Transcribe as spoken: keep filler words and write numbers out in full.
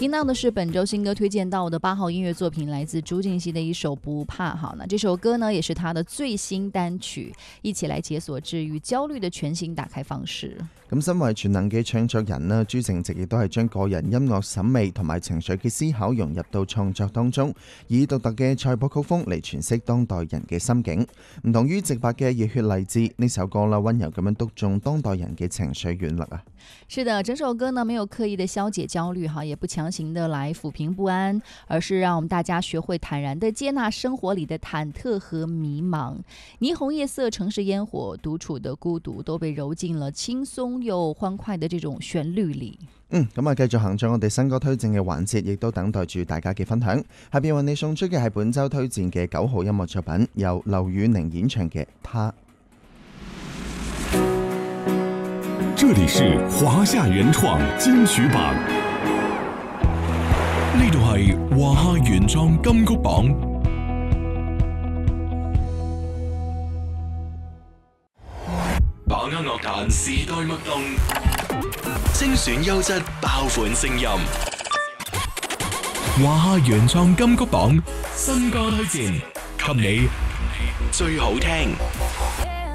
听到的是本周新歌推荐到的八号音樂作品，來自朱婧汐的一首《不怕》。好，那這首歌呢，也是她的最新單曲，一起來解鎖治癒焦慮的全新打開方式。 咁身為全能嘅唱作人呢，朱婧汐亦都係將個人音樂審美同埋情緒嘅思考融入到創作當中，以獨特嘅賽譜曲風嚟詮釋當代人嘅心境。唔同於直白嘅熱血勵志，呢首歌啦溫柔咁樣篤中當代人嘅情緒軟肋啊。 是的，整首歌呢沒有刻意的消解焦慮哈，也不強行的來撫平不安，而是讓我們大家學會坦然的接納生活裡的忐忑和迷茫。霓虹夜色、城市煙火、獨處的孤獨，都被揉進了輕鬆又歡快的這種旋律裡。 嗯，咁啊，繼續行進我哋新歌推薦嘅環節，亦都等待住大家嘅分享。下邊為你送出嘅係本周推薦嘅九號音樂作品，由劉宇寧演唱嘅《他》。 這裡是華夏原創金曲榜，呢度係華夏原創金曲榜。把握樂壇時代脈動，精選優質爆款聲音。華夏原創金曲榜新歌推薦，給你最好聽。